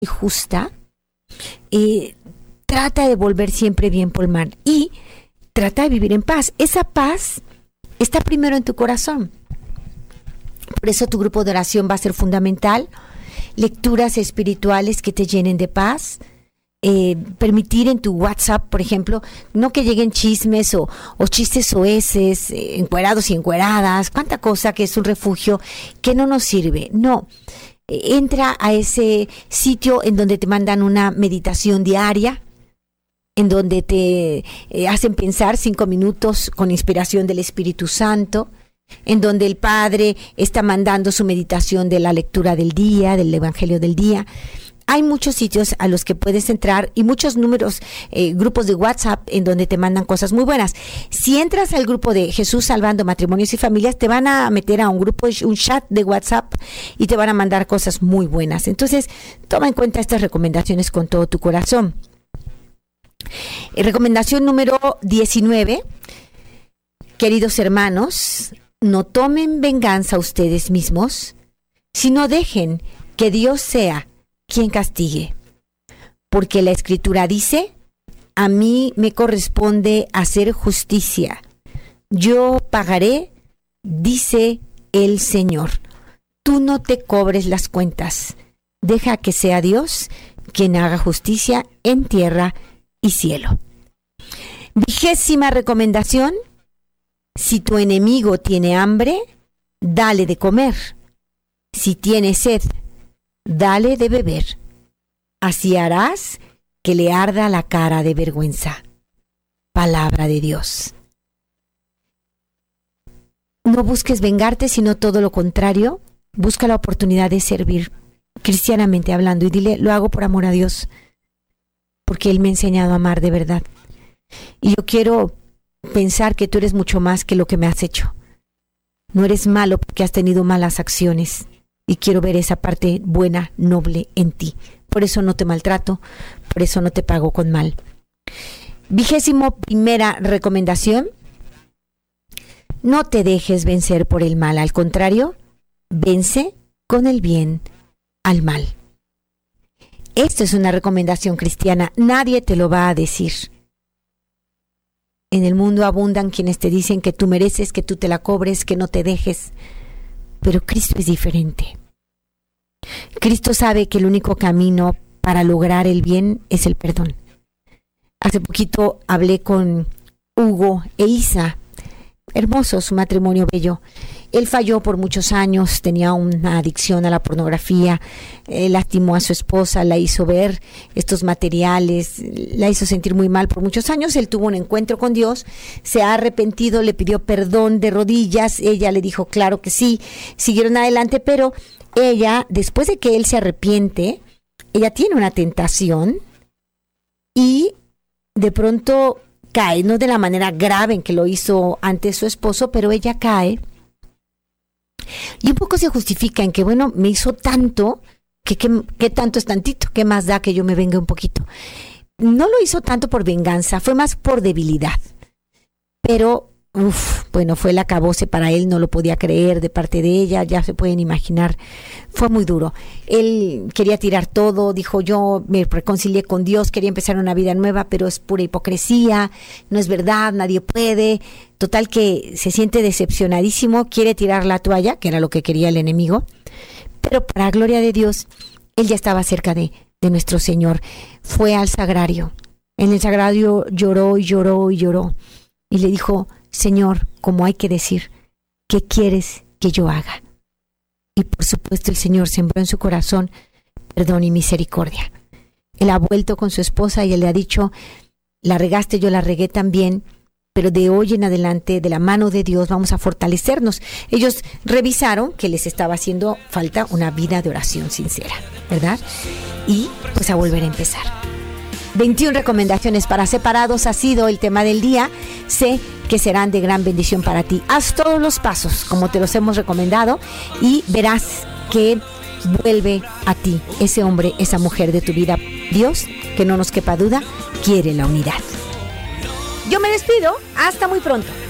y justa, trata de volver siempre bien por mal y trata de vivir en paz. Esa paz está primero en tu corazón. Por eso tu grupo de oración va a ser fundamental. Lecturas espirituales que te llenen de paz. Permitir en tu WhatsApp, por ejemplo, no que lleguen chismes o chistes soeces, encuerados y encueradas, cuánta cosa que es un refugio que no nos sirve. No, entra a ese sitio en donde te mandan una meditación diaria, en donde te hacen pensar 5 minutos con inspiración del Espíritu Santo, en donde el Padre está mandando su meditación de la lectura del día, del Evangelio del día. Hay muchos sitios a los que puedes entrar y muchos grupos de WhatsApp en donde te mandan cosas muy buenas. Si entras al grupo de Jesús Salvando Matrimonios y Familias, te van a meter a un grupo, un chat de WhatsApp y te van a mandar cosas muy buenas. Entonces, toma en cuenta estas recomendaciones con todo tu corazón. Recomendación número 19. Queridos hermanos, no tomen venganza ustedes mismos, sino dejen que Dios sea quien castigue. Porque la Escritura dice, a mí me corresponde hacer justicia. Yo pagaré, dice el Señor. Tú no te cobres las cuentas. Deja que sea Dios quien haga justicia en tierra y cielo. 20ª recomendación. Si tu enemigo tiene hambre, dale de comer. Si tiene sed, dale de beber. Así harás que le arda la cara de vergüenza. Palabra de Dios. No busques vengarte, sino todo lo contrario. Busca la oportunidad de servir, cristianamente hablando, y dile, lo hago por amor a Dios, porque Él me ha enseñado a amar de verdad. Y yo quiero pensar que tú eres mucho más que lo que me has hecho. No eres malo porque has tenido malas acciones. Y quiero ver esa parte buena, noble en ti. Por eso no te maltrato, por eso no te pago con mal. 21ª recomendación. No te dejes vencer por el mal. Al contrario, vence con el bien al mal. Esto es una recomendación cristiana. Nadie te lo va a decir. En el mundo abundan quienes te dicen que tú mereces, que tú te la cobres, que no te dejes. Pero Cristo es diferente. Cristo sabe que el único camino para lograr el bien es el perdón. Hace poquito hablé con Hugo e Isa. Hermoso su matrimonio, bello. Él falló por muchos años, tenía una adicción a la pornografía, lastimó a su esposa, la hizo ver estos materiales, la hizo sentir muy mal por muchos años. Él tuvo un encuentro con Dios, se ha arrepentido, le pidió perdón de rodillas, ella le dijo claro que sí, siguieron adelante, pero ella, después de que él se arrepiente, ella tiene una tentación y de pronto cae, no de la manera grave en que lo hizo antes su esposo, pero ella cae. Y un poco se justifica en que, bueno, me hizo tanto, que tanto es tantito, ¿qué más da que yo me venga un poquito? No lo hizo tanto por venganza, fue más por debilidad. Pero, bueno, fue el acabose para él, no lo podía creer de parte de ella, ya se pueden imaginar, fue muy duro. Él quería tirar todo, dijo yo me reconcilié con Dios, quería empezar una vida nueva, pero es pura hipocresía, no es verdad, nadie puede. Total que se siente decepcionadísimo, quiere tirar la toalla, que era lo que quería el enemigo, pero para gloria de Dios, él ya estaba cerca de nuestro Señor. Fue al sagrario, en el sagrario lloró y lloró y lloró, y le dijo, Señor, como hay que decir, ¿qué quieres que yo haga? Y por supuesto el Señor sembró en su corazón perdón y misericordia. Él ha vuelto con su esposa y él le ha dicho, la regaste, yo la regué también, pero de hoy en adelante, de la mano de Dios, vamos a fortalecernos. Ellos revisaron que les estaba haciendo falta una vida de oración sincera, ¿verdad? Y pues a volver a empezar. 21 recomendaciones para separados ha sido el tema del día. Sé que serán de gran bendición para ti. Haz todos los pasos como te los hemos recomendado y verás que vuelve a ti ese hombre, esa mujer de tu vida. Dios, que no nos quepa duda, quiere la unidad. Yo me despido. Hasta muy pronto.